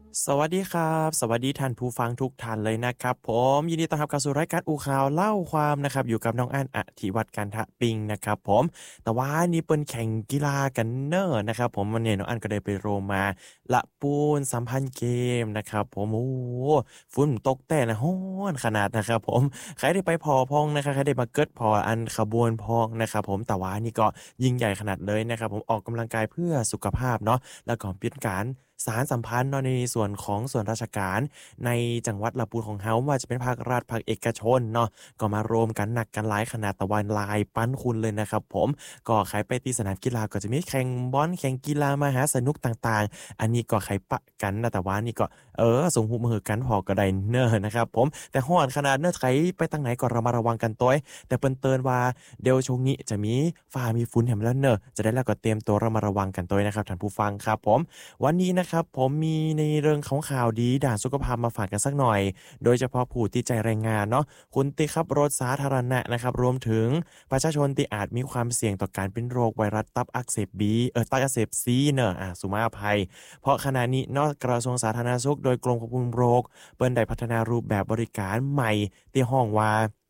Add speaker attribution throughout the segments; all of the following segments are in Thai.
Speaker 1: สวัสดีครับสวัสดีท่านผู้ฟังทุกท่านเลยนะครับผมยินดีต้อนรับเข้าสู่รายการอูข่าวเล่าความนะครับอยู่กับน้องอั้นอธิวัตรกันทะปิงนะครับผมแต่ว่านี่เปิ้นแข่งกีฬากันเนอะนะครับผมวันนี้น้องอั้นก็ได้ไปโรมาละปูนสัมพันธ์เกมนะครับผมโอ้โหฝุ่นตกแต่นะฮ้อนขนาดนะครับผมใครได้ไปพอพองนะครับใครได้มาเกิดพออันขบวนพองนะครับผมแต่ว่านี่ก็ยิ่งใหญ่ขนาดเลยนะครับผมออกกำลังกายเพื่อสุขภาพเนาะแล้วก็เป็นการสานสัมพันธ์เนาะในส่วนของส่วนราชการในจังหวัดลำพูนของเฮาว่าจะเป็นภาครัฐภาคเอกชนเนาะก็มารวมกันหนักกันหลายขนาดตะวันลายปั้นคุณเลยนะครับผมก็ใครไปที่สนามกีฬาก็จะมีแข่งบอลแข่งกีฬามหาสนุกต่างๆอันนี้ก็ใครปะกันนะแต่ว่านี่ก็ส่งหูมือกันพอก็ได้เนอะนะครับผมแต่ฮ้อนขนาดเนอะใครไปทางไหนก็ระมัดระวังกันตัวแต่เปิ้นเตือนว่าเดี๋ยวช่วงนี้จะมีฟ้ามีฝนแหมแล้วเนอะจะได้แล้วก็เตรียมตัวระมัดระวังกันตัวนะครับท่านผู้ฟังครับผมวันนี้นะครับผมมีในเรื่องของข่าวดีด่านสุขภาพมาฝากกันสักหน่อยโดยเฉพาะผู้ที่ใจแรงงานเนาะคุณที่ขับรถสาธารณะนะครับรวมถึงประชาชนที่อาจมีความเสี่ยงต่อการเป็นโรคไวรัสตับอักเสบบีตับอักเสบซีเนอะสุมาอภัยเพราะขณะนี้นอกกระทรวงสาธารณสุขโดยกรมควบคุมโรคเปิ้นได้พัฒนารูปแบบบริการใหม่ที่ห้องว่า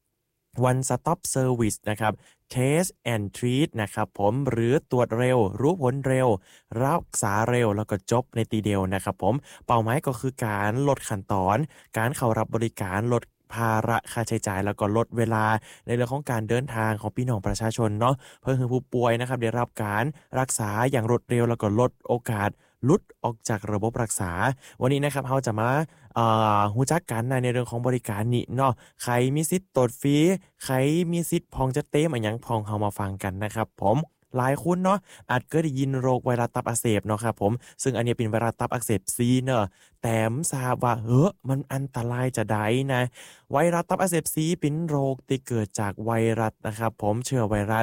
Speaker 1: One Stop Service นะครับ Test and Treat นะครับผมหรือตรวจเร็วรู้ผลเร็วรักษาเร็วแล้วก็จบในทีเดียวนะครับผมเป้าหมายก็คือการลดขั้นตอนการเข้ารับบริการลดภาระค่าใช้จ่ายแล้วก็ลดเวลาในเรื่องของการเดินทางของพี่น้องประชาชนเนาะเพื่อให้ผู้ป่วยนะครับได้รับการรักษาอย่างรวดเร็วแล้วก็ลดโอกาสหลุดออกจากระบบรักษาวันนี้นะครับเราจะมารู้จักกันในเรื่องของบริการนี้เนาะใครมีสิทธิ์ตรวจฟรีใครมีสิทธิ์พองจะเต้มอะหยังพองเฮามาฟังกันนะครับผมหลายคนเนาะอาจเคยได้ยินโรคไวรัสตับอักเสบเนาะครับผมซึ่งอันนี้เป็นไวรัสตับอักเสบซีเนาะแต่ไม่ทราบว่ามันอันตรายจะใดนะไวรัสตับอักเสบซีเป็นโรคที่เกิดจากไวรัสนะครับผมเชื้อไวรัส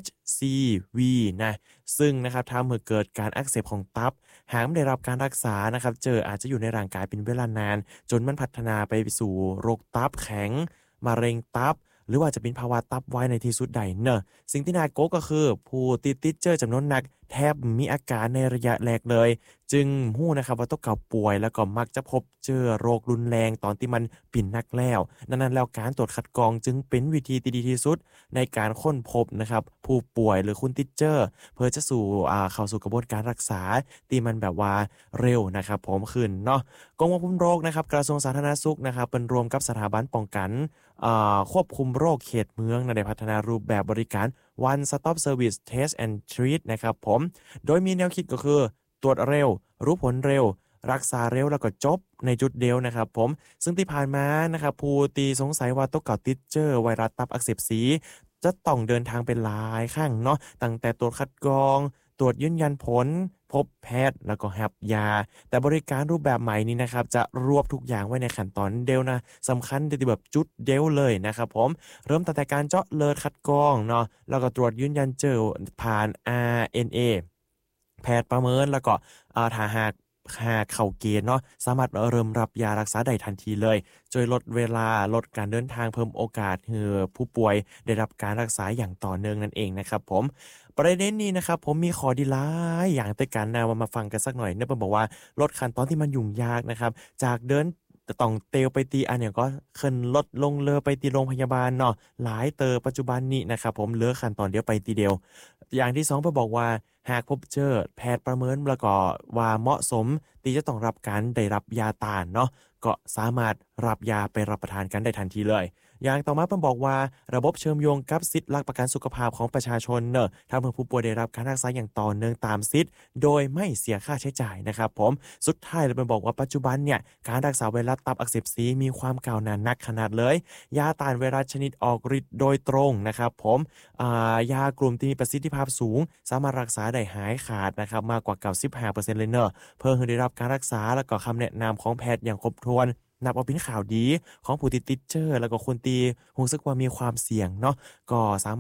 Speaker 1: HCV นะซึ่งนะครับทำให้เกิดการอักเสบของตับ หากไม่ได้รับการรักษานะครับอาจจะอยู่ในร่างกายเป็นเวลานานจนมันพัฒนาไปสู่โรคตับแข็งมะเร็งตับหรือว่าจะเป็นภาวะตับวายในที่สุดใดเนอะสิ่งที่น่ากลัวก็คือผู้ติดเจอจำนวนหนักแทบมีอาการในระยะแรกเลยจึงหู้นะครับว่าต้องเก่าป่วยแล้วก็มักจะพบเจอโรครุนแรงตอนที่มันปิ่นนักแล้วนั้นแล้วการตรวจคัดกรองจึงเป็นวิธีที่ดีที่สุดในการค้นพบนะครับผู้ป่วยหรือคุณติดเจอเพื่อจะเข้าสู่กระบวนการรักษาที่มันแบบว่าเร็วนะครับผมขึ้นเนาะกรมควบคุมโรคนะครับกระทรวงสาธารณสุขนะครับเป็นรวมกับสถาบันป้องกันควบคุมโรคเขตเมืองได้พัฒนารูปแบบบริการ One Stop Service Test and Treat นะครับผมโดยมีแนวคิดก็คือตรวจเร็วรู้ผลเร็วรักษาเร็วแล้วก็จบในจุดเดียวนะครับผมซึ่งที่ผ่านมานะครับผู้ตีสงสัยว่าตกเก่าติดเจอไวรัสตับอักเสบซีจะต้องเดินทางเป็นหลายครั้งเนาะตั้งแต่ตรวจคัดกรองตรวจยืนยันผลพบแพทย์แล้วก็หับยาแต่บริการรูปแบบใหม่นี้นะครับจะรวบทุกอย่างไว้ในขั้นตอนเดียวนะสำคัญที่แบบจุดเดียวเลยนะครับผมเริ่มตั้งแต่การเจาะเลือดคัดกรองเนาะแล้วก็ตรวจยืนยันเจอผ่าน RNA แพทย์ประเมินแล้วก็ถ้าหากเข้าเกณฑ์เนาะสามารถเริ่มรับยารักษาได้ทันทีเลยช่วยลดเวลาลดการเดินทางเพิ่มโอกาสให้ผู้ป่วยได้รับการรักษาอย่างต่อเนื่องนั่นเองนะครับผมประเด็นนี้นะครับผมมีข้อดีหลายอย่างด้วยกันนะมาฟังกันสักหน่อยเนื่องบอกว่าลดขั้นตอนที่มันยุ่งยากนะครับจากเดินต้องเตลไปตีอันเนี่ยก็ขึ้นลดลงเลอไปตีโรงพยาบาลเนาะหลายปัจจุบันนี้นะครับผมเหลือขั้นตอนเดียวไปทีเดียวอย่างที่สองไปบอกว่าหากพบเจอแพทย์ประเมินแล้วก็ว่าเหมาะสมที่จะต้องรับการได้รับยาต้านเนาะก็สามารถรับยาไปรับประทานกันได้ทันทีเลยอย่างต่อมาเพิ่นบอกว่าระบบเชื่อมโยงกับสิทธิหลักประกันสุขภาพของประชาชนเนอะทำให้ผู้ป่วยได้รับการรักษาอย่างต่อเนื่องตามสิทธิ์โดยไม่เสียค่าใช้จ่ายนะครับผมสุดท้ายเลยเพิ่นบอกว่าปัจจุบันเนี่ยการรักษาไวรัสตับอักเสบซีมีความก้าวหน้านักขนาดเลยยาต้านไวรัสชนิดออกฤทธิ์โดยตรงนะครับผมยากลุ่มที่มีประสิทธิภาพสูงสามารถรักษาได้หายขาดนะครับมากกว่า95%เลยเนอะเพื่อให้ได้รับการรักษาแล้วก็คำแนะนำของแพทย์อย่างครบถ้วนนับว่าเป็นข่าวดีของผู้ที่ติดเชื้อแล้วก็คนที่รู้สึกว่ามีความเสี่ยงเนาะก็สามารถไป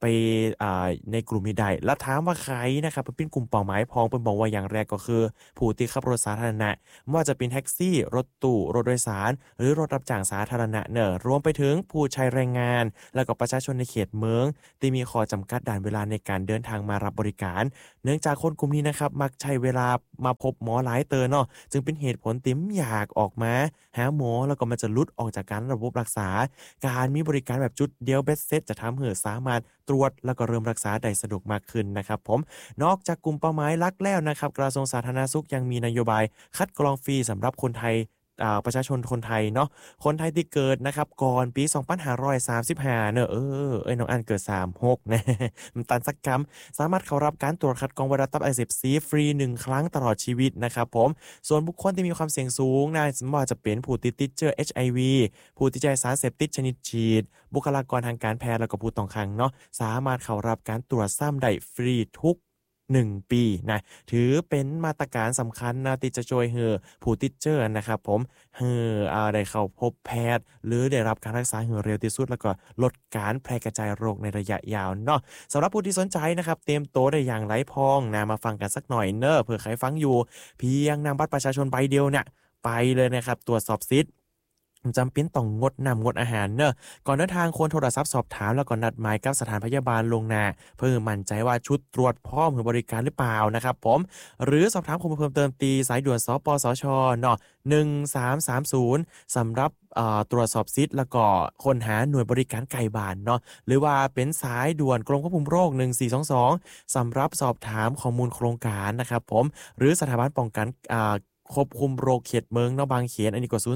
Speaker 1: ไปในกลุ่มนี้ได้แล้วถามว่าใครนะครับเพิ่นเป็นกลุ่มเป้าหมายพ้องเพิ่นบอกว่าอย่างแรกก็คือผู้ที่ขับรถสาธารณะไม่ว่าจะเป็นแท็กซี่รถตู้รถโดยสารหรือรถรับจ้างสาธารณะเนอะรวมไปถึงผู้ใช้แรงงานแล้วก็ประชาชนในเขตเมืองที่มีข้อจำกัดด้านเวลาในการเดินทางมารับบริการเนื่องจากคนกลุ่มนี้นะครับมักใช้เวลามาพบหมอหลายเตือนเนาะจึงเป็นเหตุผลที่ไม่อยากออกมาหาหมอแล้วก็มันจะหลุดออกจากการระบบรักษาการมีบริการแบบจุดเดียวเบ็ดเสร็จจะทำให้สามารถตรวจแล้วก็เริ่มรักษาได้สะดวกมากขึ้นนะครับผมนอกจากกลุ่มเป้าหมายหลักแล้วนะครับกระทรวงสาธารณสุขยังมีนโยบายคัดกรองฟรีสำหรับคนไทยประชาชนคนไทยเนาะคนไทยที่เกิดนะครับก่อนปี2535เนอะน้องอันเกิด36นะมันตันสักกำสามารถเข้ารับการตรวจคัดกรองไวรัสตับอักเสบซีฟรี1ครั้งตลอดชีวิตนะครับผมส่วนบุคคลที่มีความเสี่ยงสูงนะไม่ว่าจะเป็นผู้ติดเชื้อ HIV ผู้ที่ใช้สารเสพติดชนิดฉีดบุคลากรทางการแพทย์แล้วก็ผู้ต้องขังเนาะสามารถเข้ารับการตรวจซ้ำได้ฟรีทุก1 ปีนะถือเป็นมาตรการสำคัญนะที่จะช่วยให้ผู้ติดเชื้อนะครับผมให้ได้เข้าพบแพทย์หรือได้รับการรักษาให้เร็วที่สุดแล้วก็ลดการแพร่กระจายโรคในระยะยาวเนาะสำหรับผู้ที่สนใจนะครับเตรียมตัวได้อย่างไร้พองนะมาฟังกันสักหน่อยเนอะเผื่อใครฟังอยู่เพียงนำบัตรประชาชนใบเดียวเนี่ยไปเลยนะครับตรวจสอบสิทธิ์จำเป็นต้องงดน้ำงดอาหารเนอะก่อนเดินทางควรโทรศัพท์สอบถามแล้วก็นัดหมายกับสถานพยาบาลลวงหน้าเพื่อมั่นใจว่าชุดตรวจพร้อมให้บริการหรือเปล่านะครับผมหรือสอบถามข้อมูลเพิ่มเติมตีสายด่วนสปสชเนาะ1330สำหรับตรวจสอบสิทธิ์แล้วก็ค้นหาหน่วยบริการไกลบ้านเนาะหรือว่าเป็นสายด่วนกรมควบคุมโรค1422สำหรับสอบถามข้อมูลโครงการนะครับผมหรือสถาบันป้องกันควบคุมโรคเขตเมืองเนาะบางเขนอันนี้ก็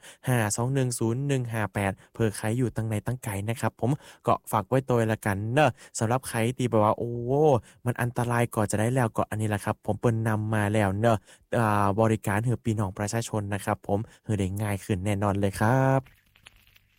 Speaker 1: 02-521-0158เผื่อใครอยู่ตั้งในตั้งไกลนะครับผมก็ฝากไว้ตัวละกันเนอะสำหรับใครที่แบบว่าโอ้มันอันตรายก่อนจะได้แล้วก็อันนี้แหละครับผมเปิ้นนำมาแล้วเนอะบริการให้พี่น้องประชาชนนะครับผมให้ได้ง่ายขึ้นแน่นอนเลยครับ